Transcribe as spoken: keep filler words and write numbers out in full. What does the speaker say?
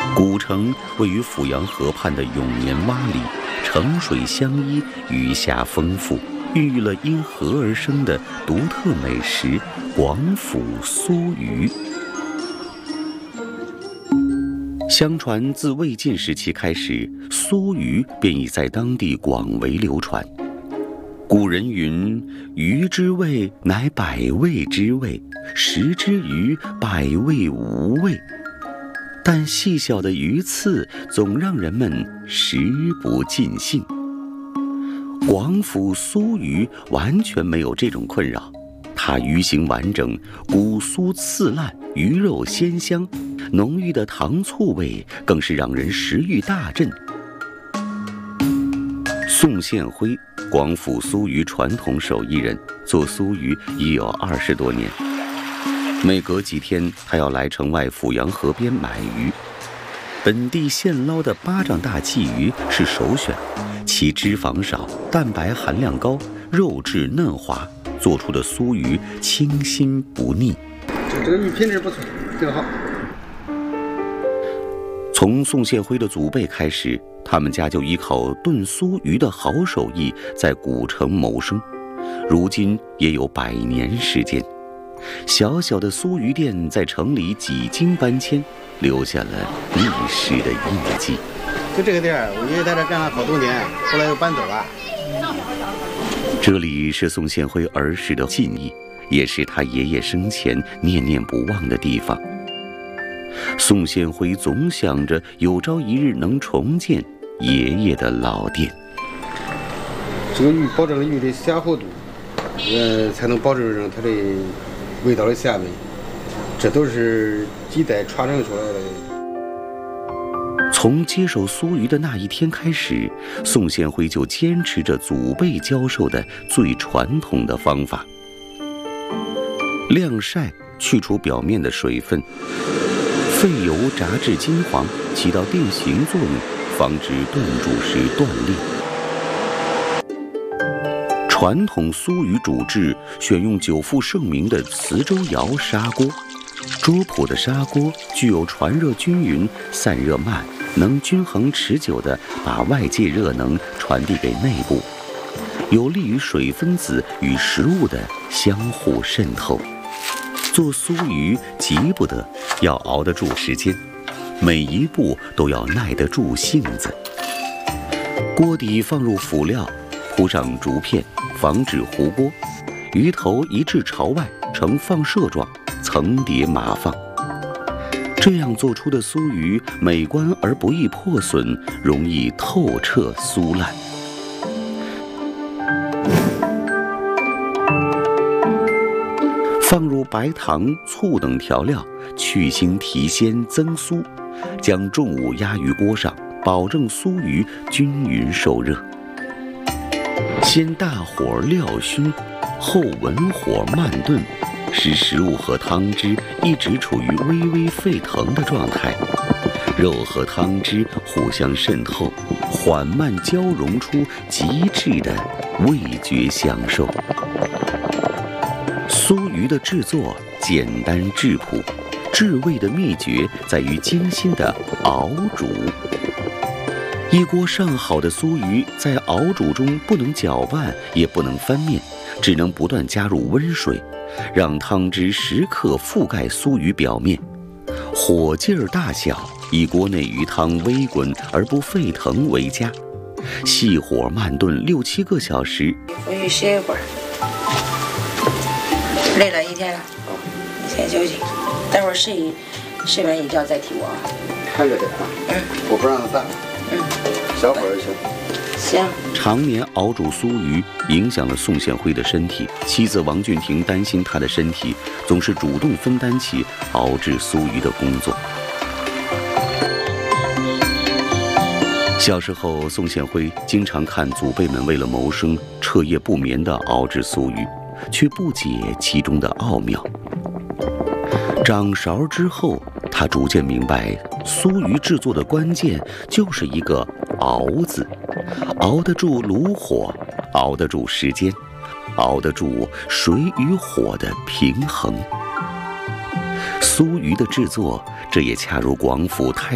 古城位于阜阳河畔的永年洼里，城水相依，鱼虾丰富，孕育了因河而生的独特美食广府酥鱼。相传自魏晋时期开始，酥鱼便已在当地广为流传。古人云：“鱼之味，乃百味之味；食之鱼，百味无味。”但细小的鱼刺总让人们食不尽兴。广府酥鱼完全没有这种困扰，它鱼形完整，骨酥刺烂，鱼肉鲜香，浓郁的糖醋味更是让人食欲大振。宋宪辉，广府酥鱼传统手艺人，做酥鱼已有二十多年。每隔几天，他要来城外阜阳河边买鱼。本地现捞的巴掌大鲫鱼是首选，其脂肪少，蛋白含量高，肉质嫩滑，做出的酥鱼清新不腻。 这这个鱼品质不错，挺好。 从宋宪辉的祖辈开始，他们家就依靠炖酥鱼的好手艺在古城谋生，如今也有百年时间。小小的酥鱼店在城里几经搬迁，留下了历史的印记。 就这个店，我爷爷在这干了好多年，后来又搬走了。 这里是宋宪辉儿时的记忆，也是他爷爷生前念念不忘的地方。宋宪辉总想着有朝一日能重建爷爷的老店。 这个鱼保证了鱼的鲜活度，呃，才能保证它的味道的鲜味，这都是几代传承出来的。 从接手酥鱼的那一天开始，宋宪辉就坚持着祖辈教授的最传统的方法：晾晒，去除表面的水分，废油炸至金黄，起到定型作用，防止炖煮时断裂。传统酥鱼煮制选用久负盛名的磁州窑砂锅，拙朴的砂锅具有传热均匀、散热慢，能均衡持久地把外界热能传递给内部，有利于水分子与食物的相互渗透。做酥鱼急不得，要熬得住时间，每一步都要耐得住性子。锅底放入辅料，铺上竹片，防止糊锅，鱼头一致朝外，呈放射状，层叠码放。这样做出的酥鱼美观而不易破损，容易透彻酥烂。放入白糖、醋等调料，去腥提鲜增酥，将重物压于锅上，保证酥鱼均匀受热。先大火料熏，后文火慢炖，使食物和汤汁一直处于微微沸腾的状态，肉和汤汁互相渗透，缓慢交融出极致的味觉享受。酥鱼的制作简单质朴，制味的秘诀在于精心的熬煮。一锅上好的酥鱼在熬煮中不能搅拌，也不能翻面，只能不断加入温水，让汤汁时刻覆盖酥鱼表面。火劲儿大小，以锅内鱼汤微滚而不沸腾为佳。细火慢炖六七个小时。 回去歇一会儿，累了一天了，你先休息，待会儿睡一睡完一觉再踢我啊。 还有点啊，嗯，我不让他散了，嗯，小会儿就行。 行。 常年熬煮酥鱼影响了宋宪辉的身体，妻子王俊婷担心他的身体，总是主动分担起熬制酥鱼的工作。小时候，宋宪辉经常看祖辈们为了谋生彻夜不眠地熬制酥鱼，却不解其中的奥妙。掌勺之后，他逐渐明白，酥鱼制作的关键就是一个“熬”字，熬得住炉火，熬得住时间，熬得住水与火的平衡。酥鱼的制作，这也恰如广府太